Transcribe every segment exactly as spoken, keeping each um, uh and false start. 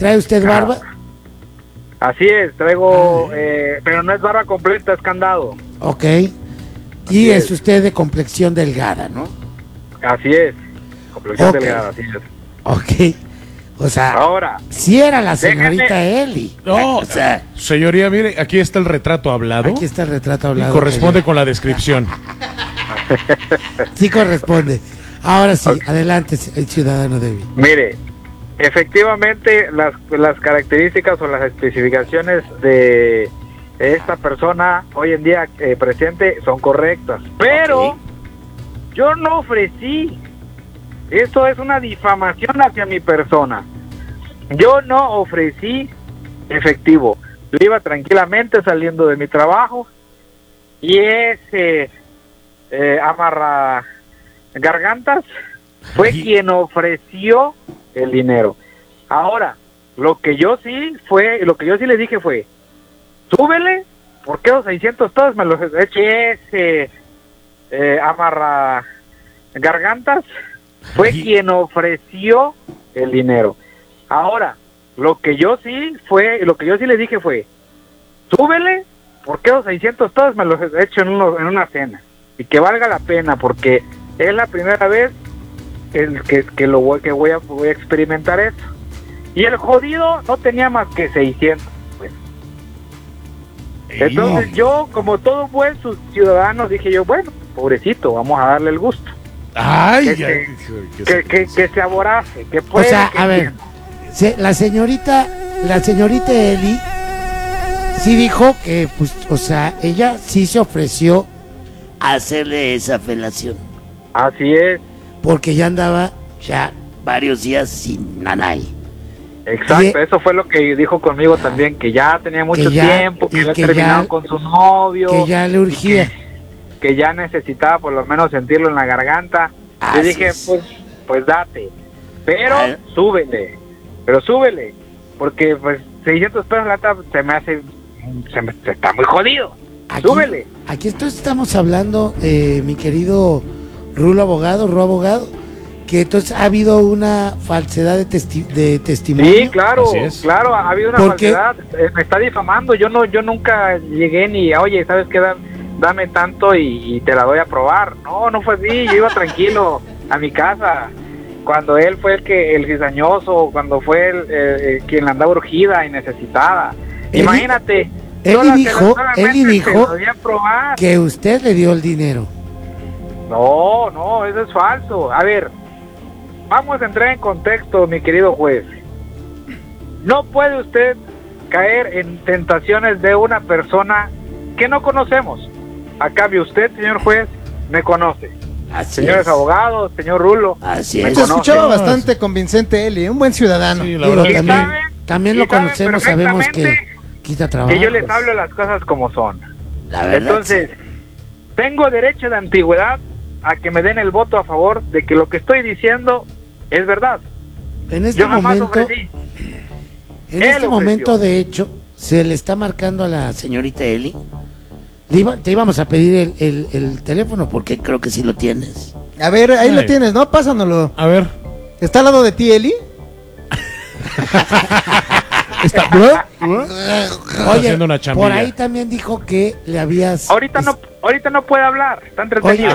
¿Trae usted barba? Ah, así es, traigo, Ah, eh, pero no es barba completa, es candado. Ok. Y es. es usted de complexión delgada, ¿no? Así es, complexión Ok. delgada, así es. Ok. O sea, Ahora, si era la señorita déjeme- Eli. No, O sea, señoría, mire, aquí está el retrato hablado. aquí está el retrato Y hablado. corresponde con la descripción. Sí corresponde. Ahora sí, Ok. adelante, el ciudadano débil. mire, efectivamente las, las características o las especificaciones de esta persona hoy en día eh, presente son correctas, pero Ok. yo no ofrecí. Esto es una difamación hacia mi persona. Yo no ofrecí efectivo. Yo iba tranquilamente saliendo de mi trabajo y ese eh, amarra gargantas fue Ay. quien ofreció el dinero. Ahora, lo que yo sí fue, lo que yo sí le dije fue, súbele, porque los seiscientos pesos me los eché ese eh, amarra gargantas fue Ay. quien ofreció el dinero. Ahora, lo que yo sí fue, lo que yo sí le dije fue, súbele, porque los seiscientos pesos me los he hecho en, uno, en una cena y que valga la pena, porque es la primera vez el que, que lo voy, que voy a, voy a experimentar eso. Y el jodido no tenía más que seiscientos. Pues. Entonces No. yo, como todo buen ciudadano, dije yo, bueno, pobrecito, vamos a darle el gusto. Ay, Que ay, se- que Que, se- que, que se aborace, que O puede. sea, que a ver, entienda. se- la señorita, la señorita Eli sí dijo que, pues, o sea, ella sí se ofreció a hacerle esa felación, Así es, porque ya andaba ya varios días sin nanay. exacto, Y- eso fue lo que dijo conmigo también, que ya tenía mucho Que ya- tiempo, que y había que terminado ya- con su novio, Que ya le urgía. que ya necesitaba por lo menos sentirlo en la garganta. Así Le dije, es. pues, pues date, pero Ah. súbele, pero súbele, porque pues seiscientos pesos la neta se me hace, se me, se está muy jodido. Aquí, Súbele. aquí entonces estamos hablando, eh, mi querido Rulo abogado, Ru abogado, que entonces ha habido una falsedad de, testi de testimonio. Sí, claro, Así es. claro, ha habido una ¿Por qué? falsedad, eh, me está difamando, yo no, yo nunca llegué ni, oye, ¿sabes qué? Da- dame tanto y, y te la doy a probar. No, no fue así, yo iba tranquilo a mi casa, cuando él fue el que, el cizañoso, cuando fue el, eh, eh, quien la andaba urgida y necesitada. Eli- Imagínate. Eli sola- dijo- solamente Eli te dijo lo doy a probar. Que usted le dio el dinero. No, no, eso es falso. A ver, vamos a entrar en contexto, mi querido juez. No puede usted caer en tentaciones de una persona que no conocemos. A cambio, usted, señor juez, me conoce. Así Señores es. abogados, señor Rulo. Así me es. Se conoce. escuchaba bastante convincente Eli, un buen ciudadano. Sí, la Digo, verdad Y que también, saben- también y lo saben conocemos, sabemos que perfectamente quita trabajo. Que yo les hablo las cosas como son. La verdad. Entonces, tengo derecho de antigüedad a que me den el voto a favor de que lo que estoy diciendo es verdad. en este Yo jamás momento, ofrecí. en Él este ofreció. momento, de hecho, se le está marcando a la señorita Eli. Le iba- te íbamos a pedir el, el- el teléfono porque creo que sí lo tienes. A ver, ahí Ay. lo tienes, ¿no? Pásanoslo. A ver. ¿Está al lado de ti, Eli? Está, Oye, haciendo una chambilla. por ahí también dijo que le habías... Ahorita no, ahorita no puede hablar, está entretenido.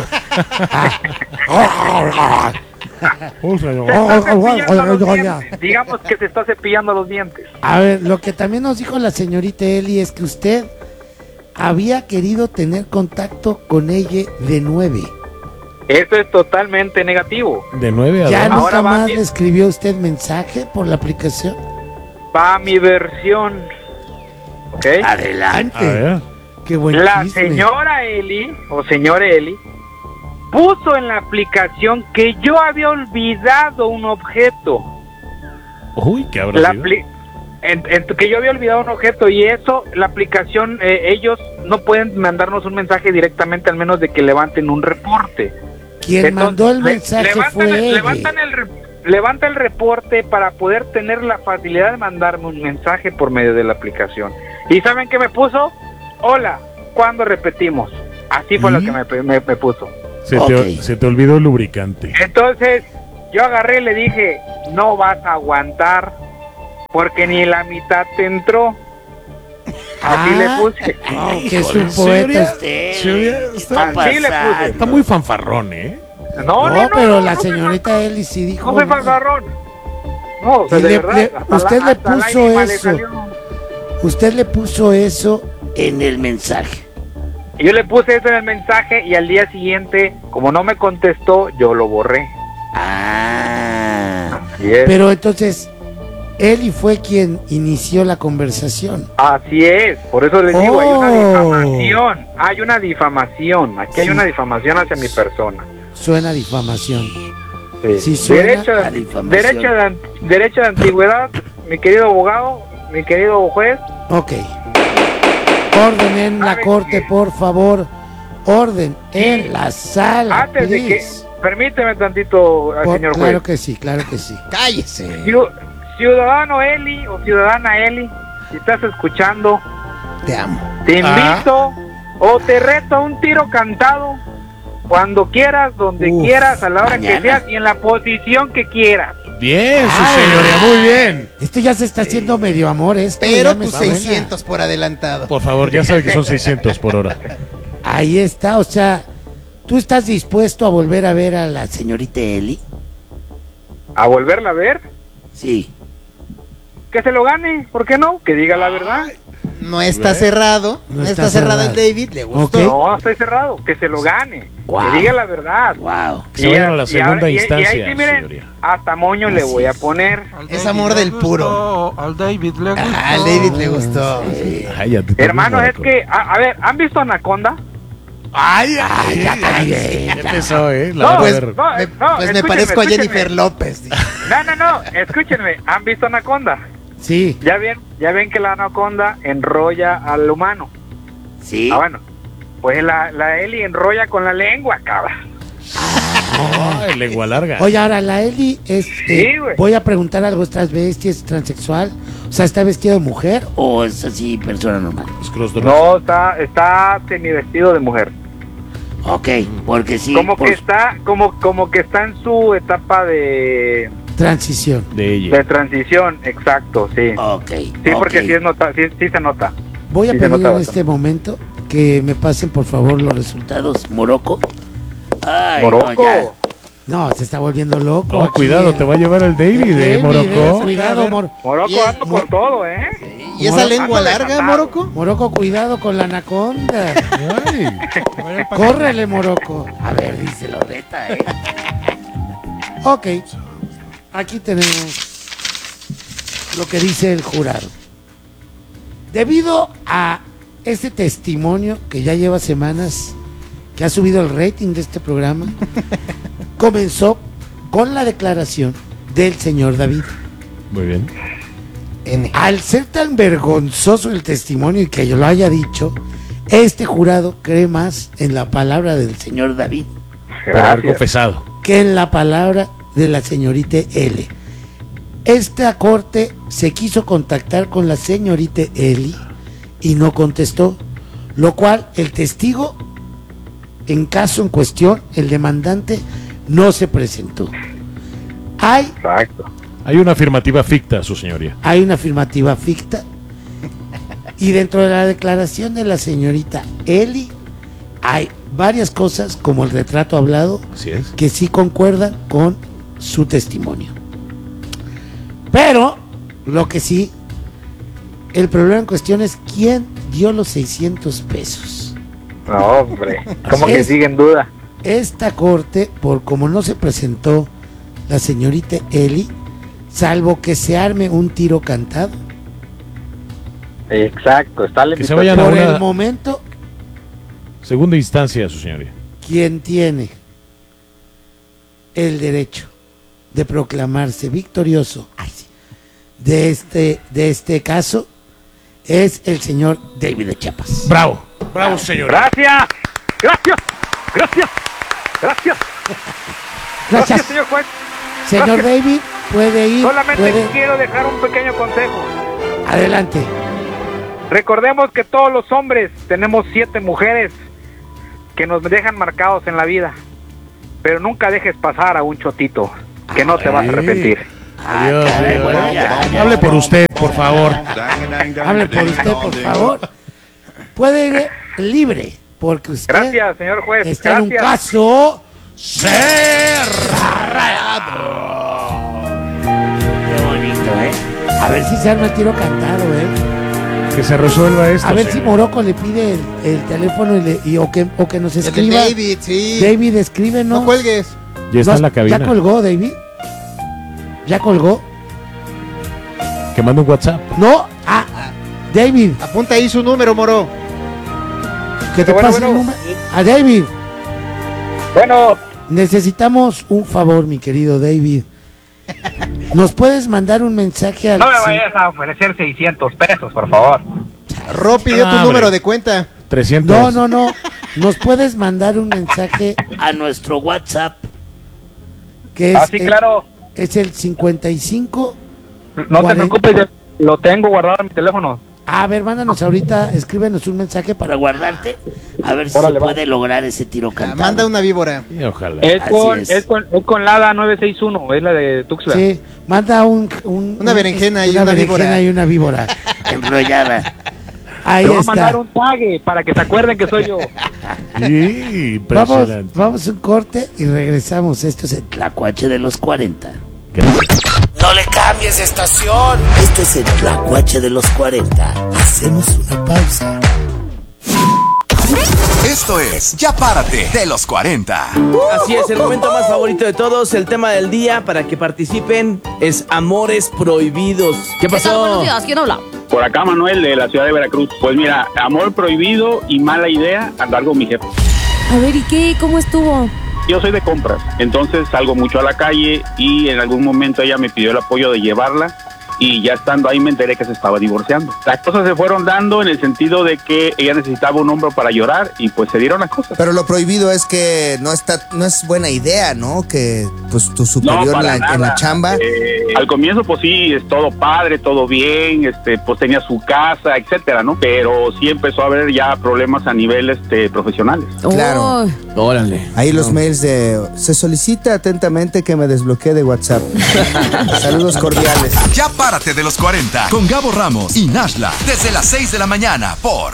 Uy, señor. Se está Oh, oh, oh, cepillando oh, los oh, dientes. Digamos que se está cepillando los dientes. A ver, lo que también nos dijo la señorita Eli es que usted había querido tener contacto con ella de nueve. Esto es totalmente negativo. De nueve a ¿Ya dos. Ahora nunca va más bien. le escribió usted mensaje por la aplicación? Va mi versión. ¿Ok? Adelante. A ver. Qué buen La chisme. señora Eli, o señor Eli, puso en la aplicación que yo había olvidado un objeto. Uy, ¿qué habrá La sido? apli- en- en- que yo había olvidado un objeto y eso, la aplicación, eh, ellos no pueden mandarnos un mensaje directamente al menos de que levanten un reporte. Quien Entonces, mandó el le- mensaje levantan, fue el- ella. levantan el re- levanta el reporte para poder tener la facilidad de mandarme un mensaje por medio de la aplicación. ¿Y saben qué me puso? Hola, ¿cuándo repetimos? Así fue ¿Mm? lo que me, me- me puso. Se, Ok. te, se te olvidó el lubricante. Entonces, yo agarré y le dije, no vas a aguantar, porque ni la mitad te entró. Así le puse. No, que es Híjole, un poeta ¿sería? usted. ¿Sería? Está, Así le puse. está muy fanfarrón, ¿eh? No, No, no, no, pero no, la no soy señorita fan- Eli sí dijo. No soy no. fanfarrón. No, o sea, Y de le- verdad. le- hasta usted la- le hasta puso lágrima le eso. salió. Usted le puso eso en el mensaje. Y yo le puse eso en el mensaje y al día siguiente, como no me contestó, yo lo borré. Ah. Así es. Pero entonces, Eli fue quien inició la conversación. Así es, por eso les digo, hay una Oh. difamación, hay una difamación, aquí hay Sí. una difamación hacia mi persona. Suena a difamación. Sí. Sí, suena derecho, a de, difamación. derecho, de, an- derecho de antigüedad, mi querido abogado, mi querido juez. Ok. Orden en la Sabe corte, que- por favor. Orden en la sala. Antes de que, please. permíteme tantito, Por- señor claro juez. que sí, claro que sí. Cállese. Ciu- Ciudadano Eli o ciudadana Eli, si estás escuchando, Te amo. te Ah. invito o te reto a un tiro cantado cuando quieras, donde Uf, quieras, a la hora mañana. que seas y en la posición que quieras. Bien, su Ay. señoría, muy bien. Esto ya se está haciendo medio amor, esto. Pero ya me tus suena. seiscientos por adelantado. Por favor, ya sabe que son seiscientos por hora. Ahí está, o sea, ¿tú estás dispuesto a volver a ver a la señorita Eli? A volverla a ver, Sí. que se lo gane, ¿por qué no? Que diga la verdad. No está cerrado. No No, está está, cerrado el cerrado. David. Le gustó. Ok. No, estoy cerrado, que se lo gane, Guau. que diga la verdad. Wow. Que se vayan a la Y segunda ahora- y- y instancia, ahí sí, miren, señoría. hasta moño le Así voy a es. poner. Al Es David amor le del gustó, puro. Al David le gustó. Ah, al David le gustó. Ay, ya te Hermano, termino, es que, a, a ver, ¿han visto Anaconda? Ay, Ay, ya cállate, Ya ya. empezó, ¿eh? La No, van a Pues, ver. no, me, no, pues me escúchenme, parezco a escúchenme. Jennifer López. dice. No, no, no, escúchenme, ¿han visto Anaconda? Sí, Ya ven, ya ven que la anaconda enrolla al humano. sí. Ah, bueno, pues la, la Eli enrolla con la lengua, cabrón. Ay, lengua larga. Oye, ahora la Eli es. eh, Sí, güey. voy a preguntar algo: ¿estás bestia? ¿Es transexual? O sea, ¿está vestido de mujer o es así persona normal? Es crossdress. No, está, está semivestido de mujer. Ok, porque sí. como por que está, como, como que está en su etapa de, transición. De ella. de transición, exacto, sí. Ok. Sí, ok. porque sí, es nota, sí, sí se nota. Voy a sí se pedir nota en bastante. este momento que me pasen por favor los resultados. Morocco. Ay, Morocco. No, ya. No, se está volviendo loco. No, aquí. cuidado, te va a llevar el David, ¿eh, David, Morocco? eh, Cuidado, Mor Morocco Y es- anda por todo, ¿eh? ¿Y esa Moro- lengua ando larga, desatado. Morocco? Morocco, cuidado con la anaconda. Ay. Córrele, Morocco. A ver, dice Loreta, eh. Ok. Aquí tenemos lo que dice el jurado. Debido a este testimonio que ya lleva semanas, que ha subido el rating de este programa, comenzó con la declaración del señor David. Muy bien. N. Al ser tan vergonzoso el testimonio y que yo lo haya dicho, este jurado cree más en la palabra del señor David Por haber Gracias. confesado. que en la palabra de la señorita L. Esta corte se quiso contactar con la señorita Eli y no contestó, lo cual el testigo en caso en cuestión, el demandante, no se presentó. Hay, Exacto. Hay una afirmativa ficta, su señoría. hay una afirmativa ficta y dentro de la declaración de la señorita Eli hay varias cosas como el retrato hablado Así es. que sí concuerdan con su testimonio. Pero lo que sí, el problema en cuestión es quién dio los seiscientos pesos. No, hombre. ¿Cómo Así que es. sigue en duda? Esta corte, por como no se presentó la señorita Eli, salvo que se arme un tiro cantado, Exacto, está la Que se invitación. vayan a por una- el momento, Segunda instancia, su señoría. quien tiene el derecho de proclamarse victorioso ay, sí, de este, de este caso es el señor David de Chiapas. Bravo. Bravo, señora. Gracias, gracias, gracias, gracias, gracias, Gracias, señor juez. señor gracias. David, puede ir, Solamente puede, quiero dejar un pequeño consejo. adelante. Recordemos que todos los hombres tenemos siete mujeres que nos dejan marcados en la vida, pero nunca dejes pasar a un chotito que no te vas a Ay. arrepentir. Adiós, caray, adiós. bueno, ya, ya. Hable por usted, por favor. Hable por usted, por favor. Puede ir libre, porque usted Gracias, señor juez. está en un Gracias. caso cerrado. Qué bonito, ¿eh? A ver si se arma el tiro cantado, ¿eh? Que se resuelva esto. A ver si señor. Morocco le pide el, el teléfono y, le- y- o, que, o que nos El de escriba. David, sí. David, escríbenos. No cuelgues. Ya está No, en la cabina. ¿Ya colgó, David? ¿Ya colgó? Que mande un WhatsApp. No. Ah, David, Apunta ahí su número, moro. que te Bueno, pase el bueno. número. A David, Bueno, necesitamos un favor, mi querido David. ¿Nos puedes mandar un mensaje al... no me vayas a ofrecer seiscientos pesos, por favor. Ro pidió tu Ah, número hombre. de cuenta. trescientos. No, no, no. ¿Nos puedes mandar un mensaje a nuestro WhatsApp? Que es, Ah, sí, el- claro. es el cincuenta y cinco. No te cuarenta. preocupes, yo lo tengo guardado en mi teléfono. A ver, mándanos ahorita, escríbenos un mensaje para guardarte. A ver si Órale, se va. puede lograr ese tiro Ah, cantado. manda una víbora. Sí, ojalá. Es Así con, es. es. con, es con Lada nueve seis uno, es la de Tuxtla. Sí, manda un, un- Una un- berenjena y una berenjena víbora. y una víbora enrollada. Ahí Te voy a está. mandar un tague para que se acuerden que soy yo. Sí, Vamos, impresionante. vamos a un corte y regresamos. Esto es el Tlacuache de los cuarenta. ¿Qué? No le cambies de estación. Este es el Tlacuache de los cuarenta. Hacemos una pausa. Esto es Ya Párate de los cuarenta. Así es, el momento más favorito de todos, el tema del día para que participen es Amores Prohibidos. ¿Qué pasó? Buenos días, ¿quién habla? Por acá Manuel de la ciudad de Veracruz. Pues mira, amor prohibido y mala idea andar con mi jefe. A ver, ¿y qué? ¿Cómo estuvo? Yo soy de compras, entonces salgo mucho a la calle y en algún momento ella me pidió el apoyo de llevarla y ya estando ahí me enteré que se estaba divorciando. Las cosas se fueron dando en el sentido de que ella necesitaba un hombro para llorar y pues se dieron las cosas. Pero lo prohibido es que no está, no es buena idea, ¿no? Que pues tu superior para en, la, en la nada. chamba. Eh, al comienzo, pues sí, es todo padre, todo bien, este, pues tenía su casa, etcétera, ¿no? Pero sí empezó a haber ya problemas a nivel este, profesionales. Claro. Oh, Órale. Ahí los mails de se solicita atentamente que me desbloquee de WhatsApp. Saludos cordiales. Ya Párate de los cuarenta con Gabo Ramos y Nashla desde las seis de la mañana por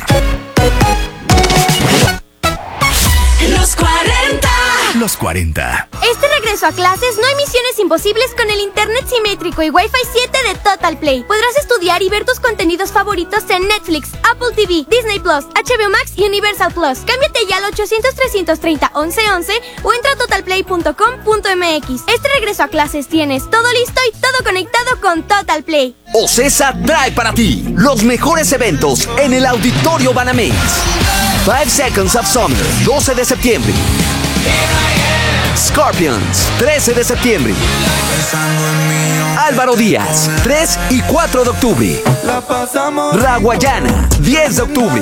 Los cuarenta. Los cuarenta. Este regreso a clases no hay misiones imposibles con el internet simétrico y Wi-Fi siete de Total Play. Podrás estudiar y ver tus contenidos favoritos en Netflix, Apple T V, Disney Plus, H B O Max y Universal Plus. Cámbiate ya al ochocientos, trescientos treinta, once once o entra a total play punto com punto m x. Este regreso a clases tienes todo listo y todo conectado con Total Play. OCESA trae para ti los mejores eventos en el Auditorio Banamex. Five Seconds of Summer, doce de septiembre. Scorpions, trece de septiembre. Álvaro Díaz, tres y cuatro de octubre. Raguayana, diez de octubre.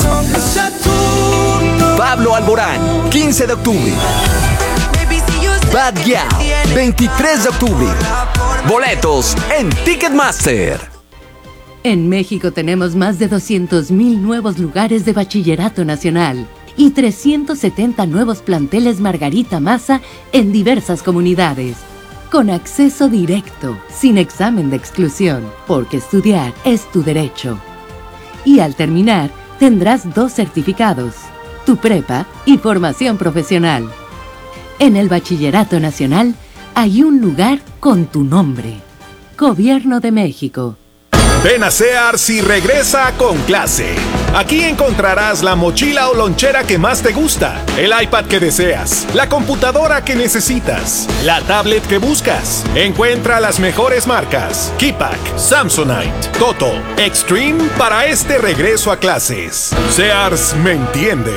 Pablo Alborán, quince de octubre. Bad Gyal, veintitrés de octubre. Boletos en Ticketmaster. En México tenemos más de doscientos mil nuevos lugares de bachillerato nacional y trescientos setenta nuevos planteles Margarita Maza en diversas comunidades, con acceso directo, sin examen de exclusión, porque estudiar es tu derecho. Y al terminar, tendrás dos certificados, tu prepa y formación profesional. En el Bachillerato Nacional hay un lugar con tu nombre. Gobierno de México. Ven a Sears y regresa con clase. Aquí encontrarás la mochila o lonchera que más te gusta, el iPad que deseas, la computadora que necesitas, la tablet que buscas. Encuentra las mejores marcas: Keypack, Samsonite, Toto, Extreme para este regreso a clases. Sears me entiende.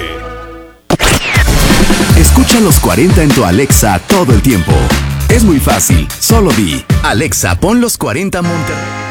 Escucha los cuarenta en tu Alexa todo el tiempo. Es muy fácil, solo di Alexa, pon los cuarenta Monterrey.